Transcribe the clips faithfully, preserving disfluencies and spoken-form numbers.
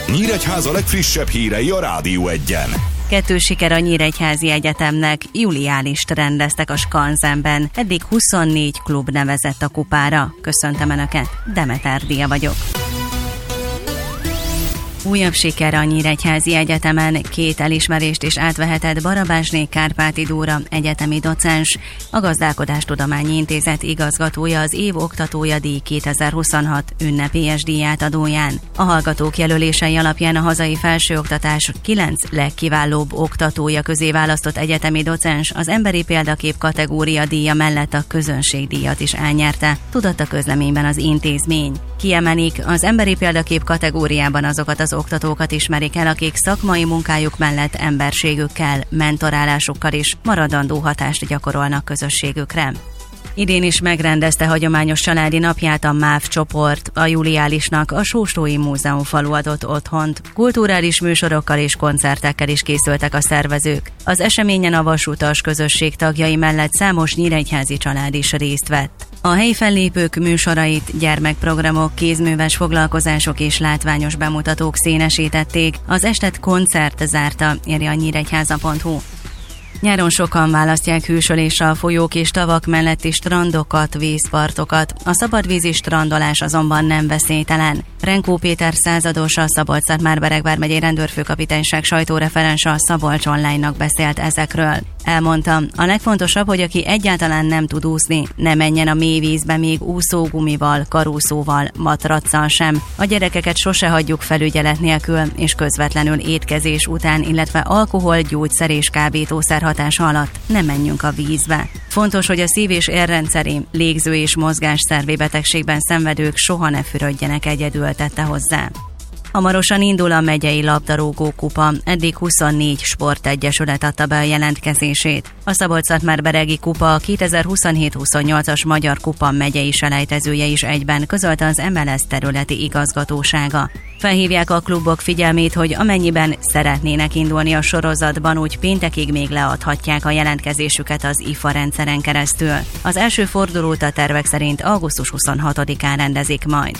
Nyíregyháza legfrissebb hírei a Rádió Egyen. Kettős siker a Nyíregyházi Egyetemnek, juliálist rendeztek a Skanzenben. Eddig huszonnégy klub nevezett a kupára. Köszöntöm Önöket, Demeter Dia vagyok. Újabb siker a Nyíregyházi Egyetemen, két elismerést is átvehetett Barabásné Kárpáti Dóra, egyetemi docens, a Gazdálkodástudományi Intézet igazgatója, az év oktatója díj kétezer-huszonhat ünnepélyes díjátadóján. A hallgatók jelölései alapján a hazai felsőoktatás kilenc legkiválóbb oktatója közé választott egyetemi docens az emberi példakép kategória díja mellett a közönségdíjat is elnyerte, tudott a közleményben az intézmény. Kiemelik, az emberi példakép kategóriában azokat az oktatókat ismerik el, akik szakmai munkájuk mellett emberségükkel, mentorálásukkal is maradandó hatást gyakorolnak közösségükre. Idén is megrendezte hagyományos családi napját a MÁV csoport, a juliálisnak a Sóstói Múzeumfalu adott otthont. Kulturális műsorokkal és koncertekkel is készültek a szervezők. Az eseményen a vasutas közösség tagjai mellett számos nyíregyházi család is részt vett. A helyi fellépők műsorait gyermekprogramok, kézműves foglalkozások és látványos bemutatók színesítették, az estet koncert zárta, írja a nyíregyháza pont hu. Nyáron sokan választják hűsölésre a folyók és tavak melletti strandokat, vízpartokat, a szabadvízi strandolás azonban nem veszélytelen. Renkó Péter százados, a Szabolcs-Szatmár-Bereg vármegyei rendőrfőkapitányság sajtóreferense a Szabolcs Online-nak beszélt ezekről. Elmondta, a legfontosabb, hogy aki egyáltalán nem tud úszni, ne menjen a mély vízbe még úszógumival, karúszóval, matraccal sem. A gyerekeket sose hagyjuk felügyelet nélkül, és közvetlenül étkezés után, illetve alkohol, gyógyszer és kábítószer hatása alatt ne menjünk a vízbe. Fontos, hogy a szív- és érrendszeri, légző- és mozgásszervi betegségben szenvedők soha ne fürödjenek egyedül, tette hozzá. Hamarosan indul a megyei labdarúgó kupa, eddig huszonnégy sportegyesület adta be a jelentkezését. A Szabolcs-Szatmár-Beregi kupa a kétezer-huszonhét-huszonnyolcas Magyar Kupa megyei selejtezője is egyben, közölte az em el es területi igazgatósága. Felhívják a klubok figyelmét, hogy amennyiben szeretnének indulni a sorozatban, úgy péntekig még leadhatják a jelentkezésüket az i ef á rendszeren keresztül. Az első fordulót a tervek szerint augusztus huszonhatodikán rendezik majd.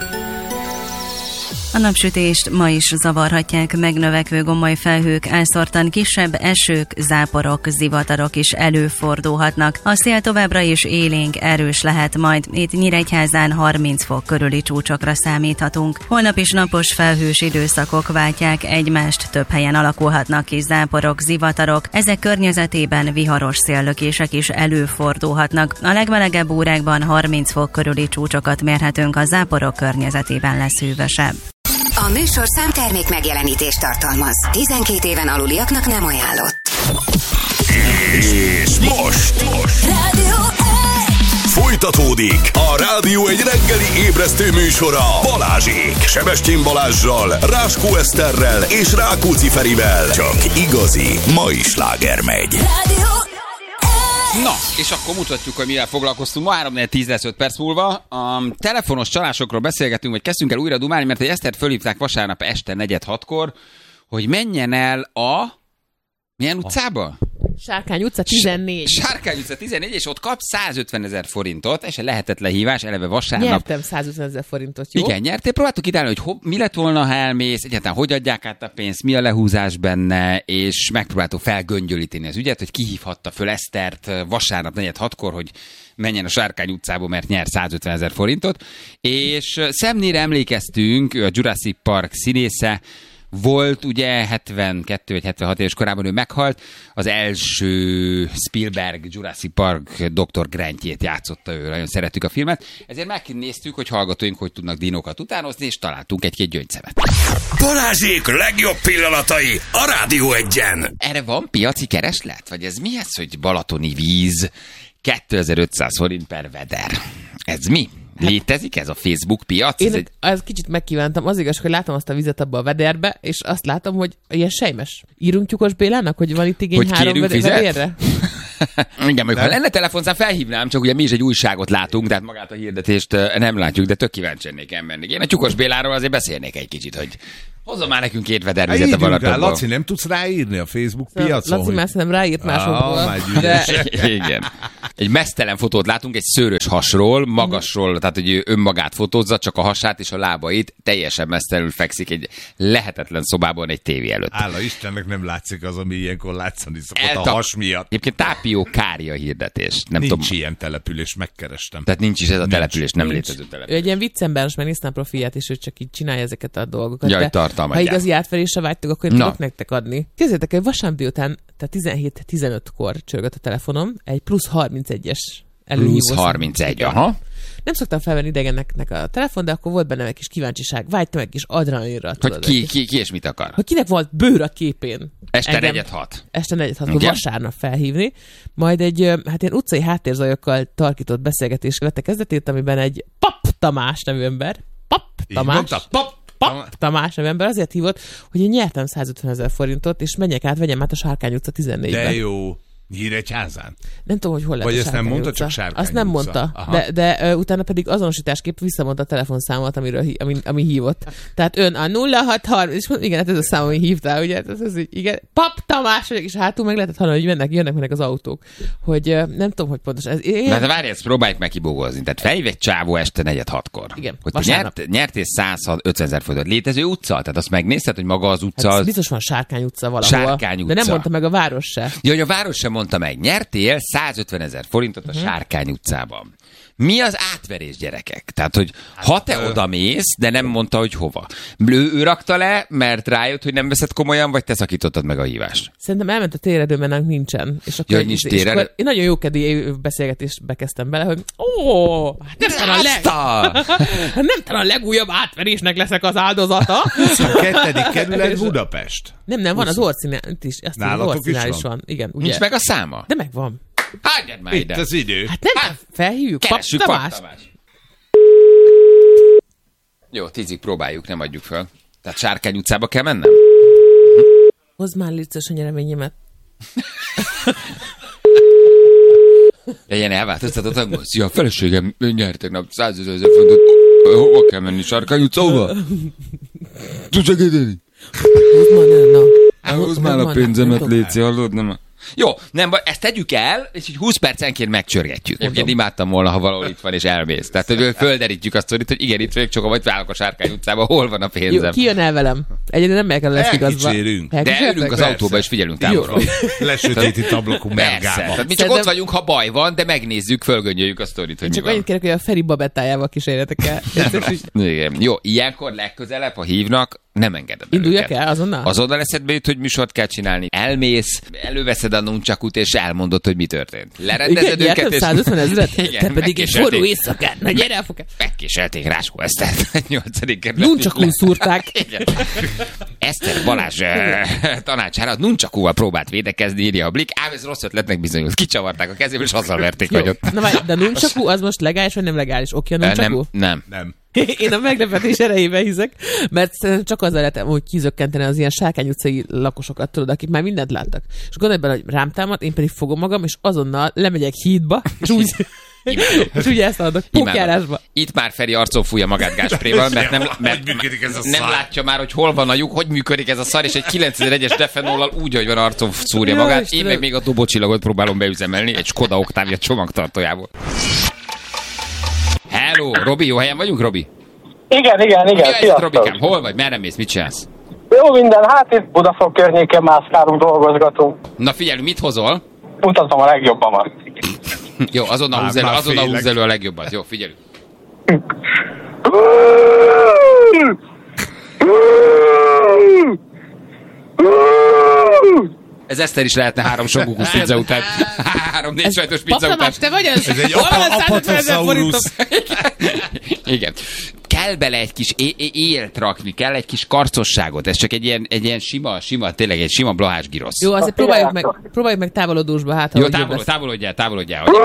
A napsütést ma is zavarhatják megnövekvő gomoly felhők, elszórtan kisebb esők, záporok, zivatarok is előfordulhatnak. A szél továbbra is élénk, erős lehet majd, itt Nyíregyházán harminc fok körüli csúcsokra számíthatunk. Holnap is napos felhős időszakok váltják egymást, több helyen alakulhatnak ki záporok, zivatarok, ezek környezetében viharos széllökések is előfordulhatnak. A legmelegebb órákban harminc fok körüli csúcsokat mérhetünk, a záporok környezetében lesz hűvösebb. A műsorszám termék megjelenítést tartalmaz. tizenkét éven aluliaknak nem ajánlott. És most, most. Rádió Folytatódik a Rádió egy reggeli ébresztő műsora Balázsék, Sebestyén Balázssal, Ráskó Eszterrel és Rákóczi Ferivel. Csak igazi mai sláger megy. Rádió Na, és akkor mutatjuk, hogy mivel foglalkoztunk. Ma három tíz lesz öt perc múlva. A telefonos csalásokról beszélgetünk, vagy kezdtünk el újra dumálni, mert egy Esztert fölhívták vasárnap este negyed hatkor, hogy menjen el a... Milyen utcába? Sárkány utca tizennégy. Sárkány utca tizennégy, és ott kap százötvenezer forintot, és lehetett lehívás, eleve vasárnap. Nyertem százötvenezer forintot, jó? Igen, nyertél. Próbáltuk kitalálni, hogy ho, mi lett volna, ha elmész, egyáltalán hogy adják át a pénzt, mi a lehúzás benne, és megpróbáltuk felgöngyölíteni az ügyet, hogy kihívhatta föl Esztert vasárnap negyed hatkor, hogy menjen a Sárkány utcába, mert nyer százötvenezer forintot. És szemnére emlékeztünk, ő a Jurassic Park színésze, volt ugye hetvenkettő vagy hetvenhat éves korában, ő meghalt, az első Spielberg Jurassic Park doktor Grantjét játszotta ő, nagyon szerettük a filmet, ezért megnéztük, hogy hallgatóink hogy tudnak dinókat utánozni, és találtunk egy-két gyöngyszemet. Balázsék legjobb pillanatai a Rádió Egyen. Erre van piaci kereslet? Vagy ez mi ez, hogy balatoni víz, kétezer-ötszáz forint per veder? Ez mi? Létezik ez a Facebook piac? Én ez egy... egy... kicsit megkívántam. Az igaz, hogy látom azt a vizet abba a vederbe, és azt látom, hogy ilyen sejmes. Írunk Tyukos Bélának, hogy van itt igény hogy három vedérre? Igen, még ha lenne telefonszám, felhívnám, csak ugye mi is egy újságot látunk, tehát magát a hirdetést nem látjuk, de tök kíváncsi lennék elmenni. Én a Tyukos Béláról azért beszélnék egy kicsit, hogy Hozzon már nekünk két vedervizet a Balatonból. Laci, nem tudsz ráírni a Facebook piacon? Laci már szerintem ráírt másokból. Ah, de... Igen. Egy mesztelen fotót látunk egy szőrös hasról, magasról, tehát hogy ő önmagát fotózza, csak a hasát és a lábait, teljesen mesztelenül fekszik egy lehetetlen szobában egy tévé előtt. Hála Istennek nem látszik az, ami ilyenkor látszani szokott Elta... a has miatt. Egyébként Tápió Kária hirdetés. Nem nincs tudom. ilyen település, megkerestem. Tehát nincs is ez a nincs. település, nem Nincs. létező Ő település. egy ilyen viccemberes, mert néztem a profilját, és ő csak így csinálja ezeket a dolgokat. Jaj, de tartalmat ha gyárt. igazi átverésre vágytok, akkor én Na. tudok nektek adni. Képzeljétek, hogy vasárnap délután, tehát tizenhét tizenötkor csörgött a telefonom, egy plusz harmincegyes előhívó. Plusz harmincegy, aha. Nem szoktam felvenni idegeneknek a telefon, de akkor volt bennem egy kis kíváncsiság. Vágytam egy kis adrenalinra. Hogy tudod, ki, egy kis- ki, ki és mit akar. Hogy kinek volt bőr a képén. Este Engem- negyed hat. Este negyed hatkor Igen. vasárnap felhívni, majd egy ö, hát ilyen utcai háttérzajokkal tarkított beszélgetés vette kezdetét, amiben egy Pap Tamás nevű ember, Pap Így Tamás, mondta? Pap! Pap Tamás nevű ember azért hívott, hogy én nyertem százötven ezer forintot, és menjek át, vegyem át a Sárkány utca tizennégybe. De jó. Nyíregyházán? Nem tudom, hogy hol lett Vagy a ezt nem Sárkány mondta, utca. csak Sárkány Azt nem utca. mondta, Aha. de, de ö, utána pedig azonosításképp visszamondta a telefonszámot, amiről, hí- ami, ami hívott. Tehát ön a nulla hat harminc, és mondom, igen, hát ez a szám, ami hívtál, ugye? Ez, ez így, igen. Pap Tamás vagyok, és hátul meg lehetett hallani, hogy mennek, jönnek mennek az autók. Hogy ö, nem tudom, hogy pontosan. Ez, én, Na de várj, ezt próbáljuk meg kibógozni. Tehát felhív egy csávó este negyed hatkor. Igen, Hogy te vasárnap. nyert, nyertél százötven ezer forintot. Létező utca? Tehát azt megnézted, hogy maga az utca hát az... biztos van Sárkány utca valahol. Sárkány De utca. nem mondta meg a város se. Ja, hogy a város sem mondta meg. Nyertél százötven ezer forintot a Sárkány utcában. Mi az átverés, gyerekek? Tehát, hogy ha te oda mész, de nem mondta, hogy hova. Ő, ő rakta le, mert rájött, hogy nem veszed komolyan, vagy te szakítottad meg a hívást? Szerintem elment a téredő, mert nálunk nincsen. És akkor, Ja, nincs és téredő? akkor én nagyon jókedély beszélgetést bekezdtem bele, hogy ó, hát nem talán a, leg... nem talán a legújabb átverésnek leszek az áldozata. huszonkettő kerület Budapest. Nem, nem, van az orcinál is. Azt hiszem, az Nálatok orcinál is is van? van. Igen, ugye? Nincs meg a száma? De megvan. Hagyjad már Itt ide. az idő. Hát nem, Hát, felhívjuk. Pap Keressük Pap Tamás. Tamás. Jó, tízig próbáljuk, nem adjuk fel. Tehát Sárkány utcába kell mennem? Hozd már létszős a nyereményemet. Legyen elváltoztatott angol. Szia, a feleségem nyert tegnap százezer forintot. Hova kell menni? Sárkány utca, hova? Tudsz segíteni? Hozd már, ne, na. Hozd már a pénzemet, Léci, hallod? Nem. Jó, nem baj, ezt tegyük el, és így húsz percenként megcsörgetjük. Egyébként imádtam volna, ha valahol itt van, és elmész. Tehát, hogy földerítjük azt, hogy igen, itt vagyok, csak vagy válok a Sárkány utcába, hol van a Jó, pénzem. ki jön el velem? Egyedül nem meg kell lesz igazba. Elkicsérünk. De ülünk az Persze. autóba, és figyelünk távolról. Lesötétít ablakú Persze. mergába. Tehát mi csak Szerintem- ott vagyunk, ha baj van, de megnézzük, fölgöngyöljük a sztorit, hogy mi Csak van. annyit kérek, hogy a Feri babettájával kísérjetek el. Igen. Jó, ilyenkor legközelebb, ha hívnak, nem engeded el Induljak őket. el azonnal? Azonnal eszedbe jut, hogy műsort kell csinálni. Elmész, előveszed a nuncsakut, és elmondod, hogy mi történt. Lerendezed Igen, őket, nyertem és... százötven ezret? Igen, Te pedig egy megkéselték. forró éjszakán. Na gyere el, fogja. Megkéselték Ráskó Esztert. nyolcadik kerület. Nuncsakún szúrták. Igen. Eszter Balázs eh, tanácsára nuncsakúval próbált védekezni, írja a Blik, ám ez rossz ötletnek bizonyult. Kicsavarták a kezéből, és azzal verték Jó. nagyot. Na várj, de a nuncsakú az most legális, vagy nem legális? Oké, a Eh, nuncsakú? Nem, nem. Nem. Én a meglepetés erejében hiszek, mert szerintem csak azzal lehet hogy kizökkenteni az ilyen Sárkány utcai lakosokat, tudod, akik már mindent láttak. És gondolj bele, hogy rám támad, én pedig fogom magam, és azonnal lemegyek hídba, és úgy, és ugye ezt adok, pókjárásba. Itt már Feri arcon fújja magát gáspréval, mert nem, Hogy mert működik ez a nem szar? látja már, hogy hol van a lyuk, hogy működik ez a szar, és egy kilencezeregyes defenollal úgy, hogy van arcon szúrja Jaj, magát. Én Istenem. meg még a dobócsillagot próbálom beüzemelni egy Skoda Octavia csomagtartójából. Hello, Robi, jó helyen vagyunk, Robi? Igen, igen, Mi igen, a helyzet, sziasztok. Robikám? Hol vagy? Merre mész? Mit csinálsz? Jó minden, hát itt Budafok környéken mászkálunk, dolgozgatunk. Na figyelj, mit hozol? Mutatom a legjobbamat. Jó, azonnal Már- húzz elő, már azonnal félek. húzz elő a legjobbat. Jó, figyelj. Ez Eszter is lehetne három soggukus pizza után. Három négy sajtos pizza után. Tamás, te vagy az? Ez egy Hol van a apa- százötven ezer forintom? apatosaurus. Igen. Kell bele egy kis é- é- élt rakni, kell egy kis karcosságot. Ez csak egy ilyen, egy ilyen sima, sima, tényleg egy sima blahás girosz. Jó, azért próbáljuk meg, próbáljuk meg távolodósba, hát ha Jó, hogy jobb távolod, lesz. távolodjál, távolodjál. Hogy...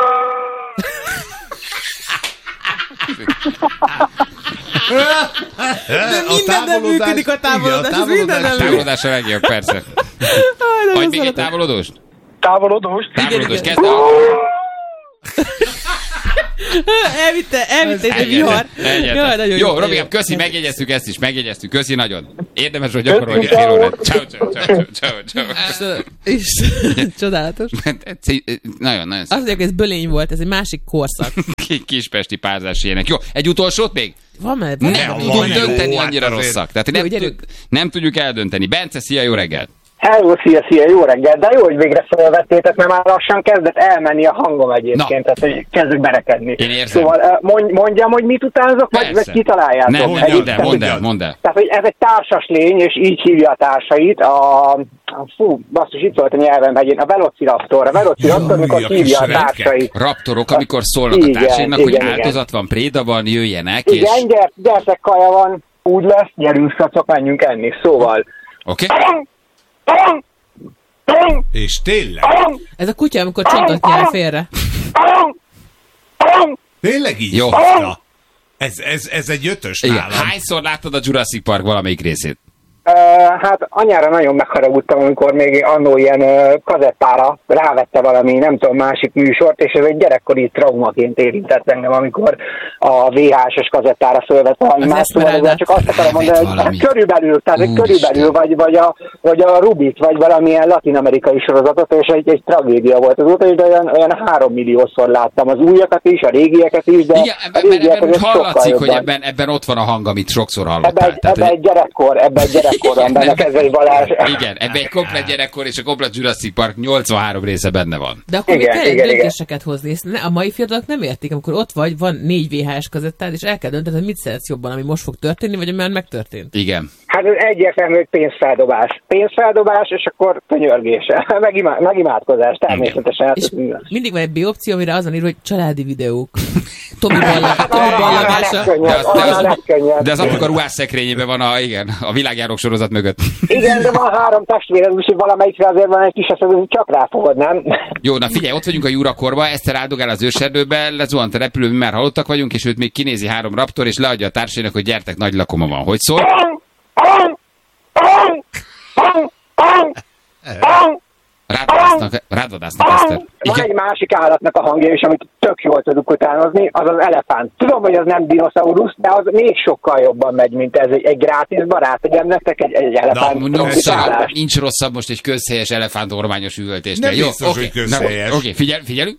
A minden nem távolodás- működik a távolodás, igen, a ez minden nem távolodás- Távolodás a legjobb, persze. Aj, nagyon Vagy még egy szeretem. távolodós? Távolodós. Távolodós, igen. kezd el. Elvitte, elvitte egy Egyetlen, vihar. egyetlen. Jaj, nagyon Jó, jó. Robikám, köszi, megjegyeztük ezt is, megjegyeztük, köszi nagyon. Érdemes, hogy gyakorolni fél órát. Ciao, ciao, ciao, ciao, ciao. És csodálatos. Nagyon, nagyon Azt mondják, hogy ez bölény volt, ez egy másik korszak. Kispesti párzási ének. Jó, egy utolsót még? Van már, van Nem már. tudunk dönteni, jó, annyira hát azért. rosszak. Tehát nem, Jó, tud, nem tudjuk eldönteni. Bence, szia, jó reggelt! Hello, szia, szia, jó reggel, de jó, hogy végre felvettétek, mert már lassan kezdett elmenni a hangom egyébként, Na. tehát hogy kezdek berekedni. Én érzem. Szóval eh, mondj, mondjam, hogy mit utánzok, vagy, Persze. vagy kitaláljátok? Nem, nem, Mondjad, mondd el, mondd el, mondjad. mondd el. Tehát, hogy ez egy társas lény, és így hívja a társait, a, a fú, basszus, itt volt a nyelvem hegyén, a Velociraptor, a Velociraptor, Jaj, amikor a hívja a kis retkek. társait. Raptorok, amikor szólnak a Igen, társainak, hogy igen, igen. áldozat van, préda van, jöjjenek, és... Igen, gyert, gyertek, kaja van, úgy lesz, gyerünk, szacok, menjünk enni, szóval. Oké? És tényleg? Ez a kutya, amikor csontot nyel félre. Tényleg így? Jó. hívta? Ez, ez, ez egy ötös Igen. nálam. Hányszor láttad a Jurassic Park valamelyik részét? Uh, hát anyára nagyon megharagudtam, amikor még annó ilyen uh, kazettára rávette valami, nem tudom, másik műsort, és ez egy gyerekkori traumaként érintett engem, amikor a vé há es-es kazettára fölvett valami Az más, szóval Esmeralda. ezzel csak azt akarom mondani, hogy valami. hát körülbelül, tehát egy Úristen. körülbelül, vagy, vagy, a, vagy a Rubit, vagy valamilyen latin-amerikai sorozatot, és egy, egy tragédia volt azóta is, de olyan, olyan három milliószor láttam az újakat is, a régieket is, de Igen, a ebben, régiek ebben úgy azért sokkal hallatszik, hogy jobban. ebben, ebben ott van a hang, amit sokszor Ebben hallottál. egy, ebben hogy- egy gyerekkor, ebben egy gyerekkor van benne, Kezei Balázs. Igen, ebben egy komplet gyerekkor és a komplet Jurassic Park nyolcvanhárom része benne van. De akkor Igen, még kell igen, igen. döntéseket hozni. Ezt ne- a mai fiatalok nem értik, amikor ott vagy, van négy vé há es kazettád, és el kell döntened, hogy mit szeretsz jobban, ami most fog történni, vagy ami már megtörtént. Igen. Hát ez egyértelmű, hogy pénzfeldobás. Pénzfeldobás, és akkor könyörgés. Meg, imá- meg imádkozás, természetesen. Hát És ez minden. mindig van egy B opció, amire az van írva, hogy családi videók. Tomi ballag, Hát, Tomi az a ballagása. legkönnyebb, De az, az de a az, legkönnyebb. de az apuka ruhás szekrényében van a, igen, a világjárok sorozat mögött. Igen, de van három testvére, úgyhogy valamelyikre azért van egy kis eset, hogy csak ráfogod, nem? Jó, na figyelj, ott vagyunk a Jurakorba, Eszter áldogál az őserdőbe, lezuhant a repülő, mi már halottak vagyunk, és őt még kinézi három raptor, és leadja a társainak, hogy gyertek, nagy lakoma van. Hogy szól? Rád vadásznak, rád vadásznak, Eszter. Van Igen. egy másik állatnak a hangja is, amit tök jól tudunk utánozni, az az elefánt. Tudom, hogy az nem dinoszaurusz, de az még sokkal jobban megy, mint ez. Egy, egy grátis barát, tegyem nektek egy, egy elefánt. Nincs trombitálás. rosszabb, nincs rosszabb most egy közhelyes elefántormányos üvöltésnél. Nem Jó, biztos, oké. hogy közhelyes. Na, Oké, figyel, figyelünk.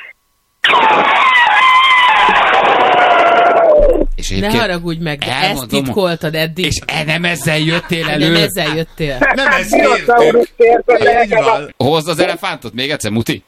És Ne egyébként haragudj meg, de ezt elmondom, titkoltad eddig. és e nem ezzel jöttél elő. Nem ezzel jöttél. Nem ez Dinoszaurusz kértük. tért, Így van. Hozd az elefántot még egyszer, Muti.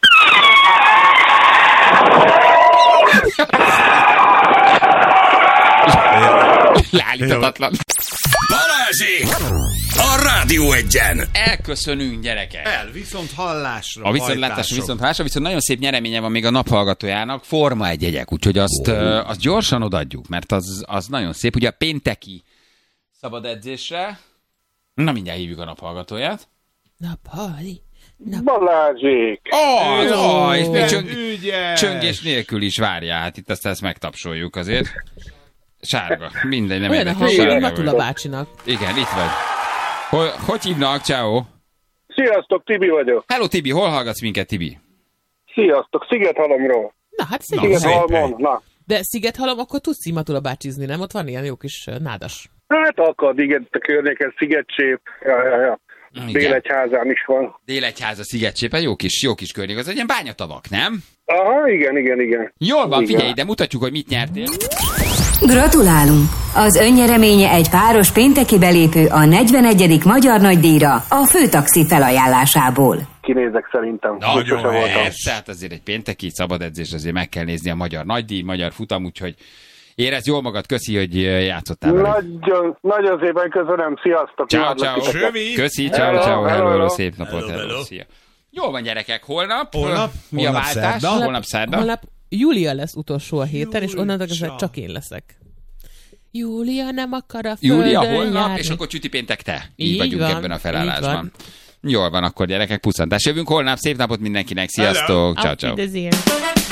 Leállíthatatlan. Balázsék! A Rádió Egyen! Elköszönünk, gyerekek. El, viszont hallásra. A viszontlátásra, hajtások. viszont hallásra, viszont nagyon szép nyereménye van még a naphallgatójának, Forma egy jegyek, úgyhogy azt, uh, azt gyorsan odaadjuk, mert az, az nagyon szép. Ugye a pénteki szabad edzésre, na mindjárt hívjuk a naphallgatóját. Naphali. Balázsék! Oh, oh, és még de csöng, ügyes. csöngés nélkül is várjál, hát itt azt ezt megtapsoljuk azért. Sárga, mindegy, nem Olyan a érdekel. hangja, mint Sárga Matula vagy. bácsinak. Igen, itt vagy. Hogy, hogy hívnak? Ciao. Sziasztok, Tibi vagyok. Hello Tibi, hol hallgatsz minket, Tibi? Sziasztok, Szigethalomról. Na hát Na, szép. szép. Szigethalmon, na. De Szigethalom, akkor tudsz Matula bácsizni, nem? Ott van ilyen jó kis ö, nádas. Hát akad, igen, a környéken Szigetcsép. Ja, ja, ja. Igen. Délegyházán is van. Délegyháza, Szigetcsépe, jó kis, jó kis környék. Az egy ilyen bányatavak, nem? Aha, igen, igen, igen. Jól van, Igen. figyelj, de mutatjuk, hogy mit nyertél. Gratulálunk! Az önnyereménye egy páros pénteki belépő a negyvenegyedik Magyar Nagydíjra a Főtaxi felajánlásából. Kinézek szerintem. Nagyon Sose voltam. helyes. Persze, hát azért egy pénteki szabad edzés, azért meg kell nézni a magyar nagydíj, magyar futam, úgyhogy érezd jól magad, köszi, hogy játszottál velünk. Nagyon, nagyon szépen köszönöm, sziasztok! Ciao, imádlak ciao. titeket. Sövi. Köszi, ciao, Hello, ciao, hello, hello, hello, hello. szép napot, Hello, hello, hello. szia. Jól van, gyerekek, holnap? Holnap? Mi a Holnap váltás? szerda? Holnap szerda? Holnap Júlia lesz utolsó a héten, és onnantól Júlia. kezdve csak én leszek. Júlia nem akar a földön Júlia, holnap, járni. és akkor csüti péntek te. Így, Így vagyunk van, ebben a így felállásban. van. Jól van, akkor gyerekek, puszantás. Jövünk holnap, szép napot mindenkinek, sziasztok, ciao, Auf ciao. Wiedersehen.